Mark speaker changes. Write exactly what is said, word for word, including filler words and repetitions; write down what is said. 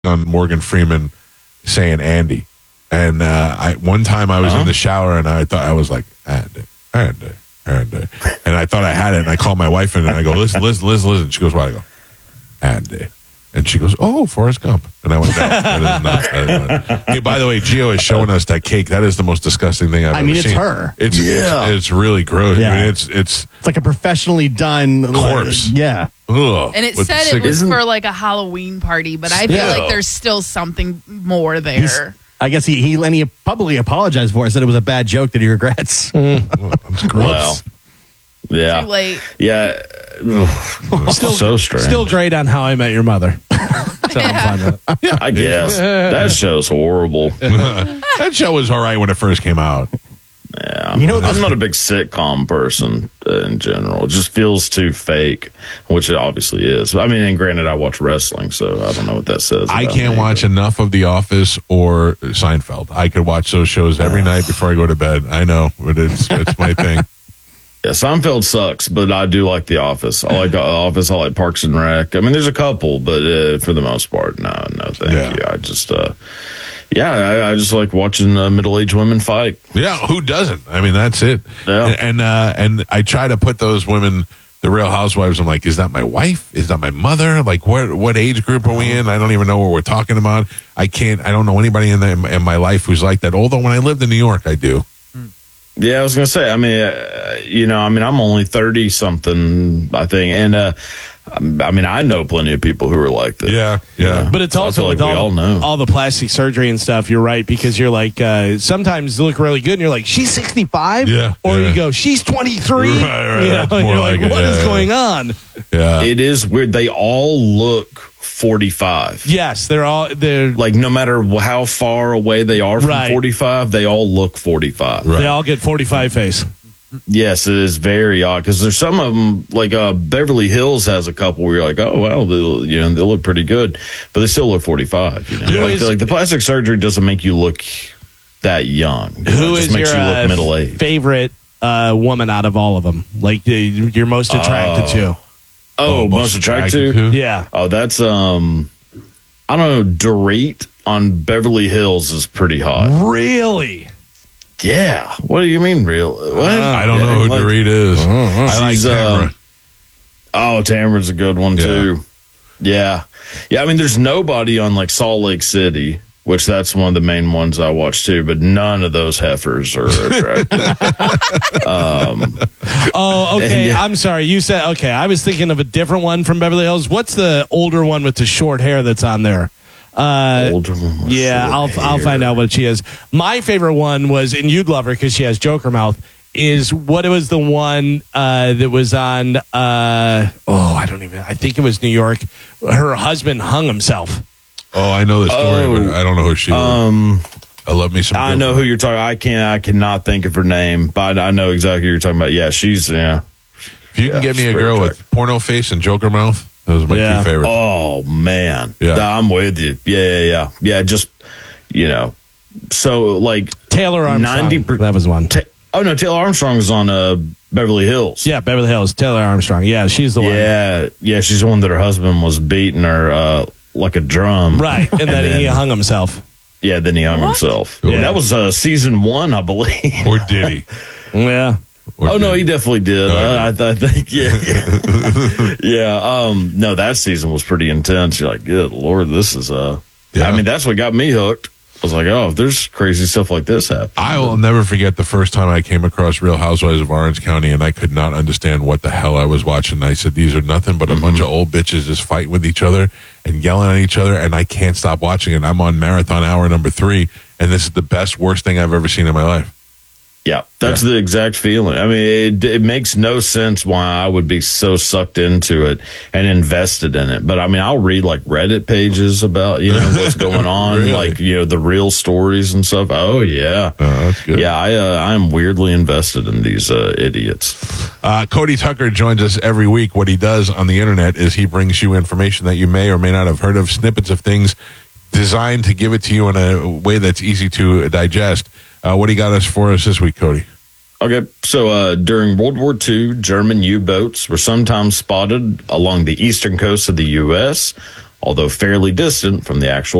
Speaker 1: on Morgan Freeman saying Andy. And uh, I one time I was
Speaker 2: Uh-huh.
Speaker 1: in the shower and I thought I was like, Andy, Andy, Andy. And I thought I had it and I called my wife in and I go, listen, listen, listen, listen. She goes, what? I go, Andy. And she goes, oh, Forrest Gump. And I went, no, that is not. That is not. Hey, by the way, Gio is showing us that cake. That is the most disgusting thing I've
Speaker 3: I
Speaker 1: ever
Speaker 3: mean, it's
Speaker 1: seen.
Speaker 3: her.
Speaker 1: It's,
Speaker 2: Yeah.
Speaker 1: it's, it's really gross.
Speaker 3: Yeah.
Speaker 1: I mean, it's, it's,
Speaker 3: It's like a professionally done
Speaker 1: Corpse.
Speaker 3: Like, yeah.
Speaker 1: ugh.
Speaker 4: And it
Speaker 1: With the
Speaker 4: said it
Speaker 1: cigarette.
Speaker 4: was
Speaker 2: Isn't-
Speaker 4: for like a Halloween party, but I feel
Speaker 3: Yeah.
Speaker 4: like there's still something more
Speaker 3: He's-
Speaker 4: there.
Speaker 3: I guess he, he and he publicly apologized for it. Said it was a bad joke that he regrets.
Speaker 1: It's gross.
Speaker 2: Well, yeah.
Speaker 4: Too late.
Speaker 2: Yeah. Ugh.
Speaker 5: Still,
Speaker 2: so strange.
Speaker 5: Still great on How I Met Your Mother. So I'm fine with it.
Speaker 2: I guess. That show's horrible.
Speaker 1: That show was all right when it first came out.
Speaker 2: Yeah.
Speaker 3: You know,
Speaker 2: I'm not a big sitcom person uh, in general. It just feels too fake, which it obviously is. I mean, and granted, I watch wrestling, so I don't know what that says.
Speaker 1: I
Speaker 2: about
Speaker 1: can't
Speaker 2: me,
Speaker 1: watch
Speaker 2: but-
Speaker 1: enough of The Office or Seinfeld. I could watch those shows every night before I go to bed. I know, but it's it's my thing.
Speaker 2: Yeah, Seinfeld sucks, but I do like The Office. I like The Office. I like Parks and Rec. I mean, there's a couple, but uh, for the most part, no, no, thank
Speaker 1: Yeah.
Speaker 2: you. I just, uh, yeah, I, I just like watching uh, middle-aged women fight.
Speaker 1: Yeah, who doesn't? I mean, that's it.
Speaker 2: Yeah.
Speaker 1: And and, uh, and I try to put those women, the Real Housewives. I'm like, is that my wife? Is that my mother? Like, what what age group are we in? I don't even know what we're talking about. I can't. I don't know anybody in, the, in my life who's like that. Although when I lived in New York, I do.
Speaker 2: Yeah, I was gonna say. I mean, uh, you know, I mean, I'm only thirty something, I think, and uh, I mean, I know plenty of people who are like this.
Speaker 1: Yeah, yeah.
Speaker 5: But it's
Speaker 2: So I
Speaker 5: also
Speaker 2: feel like
Speaker 5: with
Speaker 2: we
Speaker 5: all,
Speaker 2: all know.
Speaker 5: all the plastic surgery and stuff. You're right, because you're like uh, sometimes they look really good, and you're like, she's sixty-five,
Speaker 1: Yeah,
Speaker 5: or
Speaker 1: yeah.
Speaker 5: you go, she's twenty-three.
Speaker 1: Right, right,
Speaker 5: You know,
Speaker 1: that's
Speaker 5: and
Speaker 1: more
Speaker 5: you're like,
Speaker 1: like it,
Speaker 5: what is
Speaker 1: yeah.
Speaker 5: going on?
Speaker 1: Yeah.
Speaker 2: It is weird. They all look forty-five.
Speaker 5: Yes, they're all they're
Speaker 2: Like no matter how far away they are from
Speaker 5: Right.
Speaker 2: forty-five, they all look forty-five.
Speaker 1: Right.
Speaker 5: they all get forty-five face.
Speaker 2: Yes, it is very odd because there's some of them like uh, Beverly Hills has a couple where you're like, oh well, they you know they look pretty good, but they still look forty-five. You know,
Speaker 5: Who
Speaker 2: like,
Speaker 5: is-
Speaker 2: like the plastic surgery doesn't make you look that young. You know,
Speaker 5: Who
Speaker 2: it just
Speaker 5: is
Speaker 2: makes
Speaker 5: your
Speaker 2: you look
Speaker 5: uh,
Speaker 2: middle aged.
Speaker 5: favorite uh, woman out of all of them? Like uh, you're most attracted to?
Speaker 2: Oh, most attractive.
Speaker 1: to?
Speaker 5: Yeah.
Speaker 2: Oh, that's um, I don't know. Dorit on Beverly Hills is pretty hot.
Speaker 5: Really?
Speaker 2: Yeah. What do you mean, real? What?
Speaker 1: I don't
Speaker 2: Yeah,
Speaker 1: know who
Speaker 2: like-
Speaker 1: Dorit is. I like
Speaker 2: She's, uh,
Speaker 1: Tamara.
Speaker 2: Oh, Tamara's a good one
Speaker 1: Yeah.
Speaker 2: too. Yeah, yeah. I mean, there's nobody on like Salt Lake City, which that's one of the main ones I watch too. But none of those heifers are attractive.
Speaker 5: Oh, okay.
Speaker 2: And, yeah.
Speaker 5: I'm sorry. You said okay. I was thinking of a different one from Beverly Hills. What's the older one with the short hair that's on there? Uh,
Speaker 2: Older one with
Speaker 5: yeah,
Speaker 2: short
Speaker 5: I'll I'll
Speaker 2: hair.
Speaker 5: find out what she is. My favorite one was, and you'd love her because she has Joker mouth. Is what it was the one uh, that was on? Uh, oh, I don't even. I think it was New York. Her husband hung himself.
Speaker 1: Oh, I know the story,
Speaker 2: Oh,
Speaker 1: but I don't know who she is.
Speaker 2: Um,
Speaker 1: I love me some.
Speaker 2: I
Speaker 1: Gilbert.
Speaker 2: know who you're talking. I can't. I cannot think of her name, but I know exactly who you're talking about. Yeah, she's yeah.
Speaker 1: If you can
Speaker 2: Yeah,
Speaker 1: get me a
Speaker 2: she's
Speaker 1: girl
Speaker 2: very
Speaker 1: with porno face and Joker mouth, those are my
Speaker 5: Yeah.
Speaker 1: two favorites.
Speaker 2: Oh man,
Speaker 1: Yeah.
Speaker 2: I'm with you. Yeah, yeah, yeah, yeah. Just you know, so like
Speaker 5: Taylor Armstrong.
Speaker 2: ninety per-
Speaker 5: that was one.
Speaker 2: Ta- oh no, Taylor Armstrong is on uh, Beverly Hills.
Speaker 5: Yeah, Beverly Hills. Taylor Armstrong. Yeah, she's the one.
Speaker 2: yeah, yeah. She's the one that her husband was beating her uh, like a drum.
Speaker 5: Right, and, then,
Speaker 2: then-
Speaker 5: he hung himself.
Speaker 2: Yeah, then he hung himself.
Speaker 1: Yeah.
Speaker 2: That was uh, season one, I believe.
Speaker 1: Or did he?
Speaker 5: Yeah.
Speaker 1: Or
Speaker 2: Oh no,
Speaker 1: did
Speaker 2: he definitely did.
Speaker 1: Oh,
Speaker 2: I, I, I think, yeah, yeah, yeah. Um, no, that season was pretty intense. You're like, good lord, this is uh.
Speaker 1: Yeah.
Speaker 2: I mean, that's what got me hooked. I was like, oh, if there's crazy stuff like this happening.
Speaker 1: I will never forget the first time I came across Real Housewives of Orange County, and I could not understand what the hell I was watching. I said, these are nothing but a bunch of old bitches just fighting with each other and yelling at each other, and I can't stop watching it. I'm on marathon hour number three, and this is the best, worst thing I've ever seen in my life.
Speaker 2: Yeah, that's the exact feeling. I mean, it, it makes no sense why I would be so sucked into it and invested in it. But I mean, I'll read like Reddit pages about, you know, what's going on,
Speaker 1: Really?
Speaker 2: like, you know, the real stories and stuff. Oh, yeah.
Speaker 1: Oh, that's good.
Speaker 2: Yeah, I, uh, I'm weirdly invested in these uh, idiots.
Speaker 1: Uh, Cody Tucker joins us every week. What he does on the internet is he brings you information that you may or may not have heard of, snippets of things designed to give it to you in a way that's easy to digest. Uh, what do you got us for us this week, Cody?
Speaker 2: Okay, so uh, during World War Two, German U-boats were sometimes spotted along the eastern coast of the U S although fairly distant from the actual